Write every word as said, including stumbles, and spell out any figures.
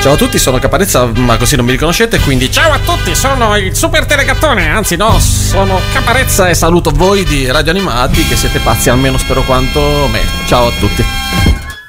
Ciao a tutti, sono Caparezza, ma così non mi riconoscete, quindi ciao a tutti, sono il Super Telegattone, anzi no, sono Caparezza e saluto voi di Radio Animati che siete pazzi almeno spero quanto me. Ciao a tutti.